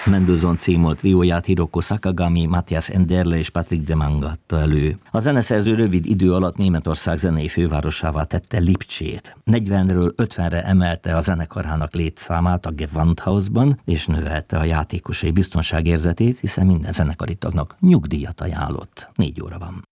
Mendelssohn című trióját Hiroko Sakagami, Matthias Enderle és Patrick Demang adta elő. A zeneszerző rövid idő alatt Németország zenei fővárosává tette Lipcsét. 40-ről 50-re emelte a zenekarának létszámát a Gewandhausban, és növelte a játékosai biztonságérzetét, hiszen minden zenekari tagnak nyugdíjat ajánlott. 4 óra van.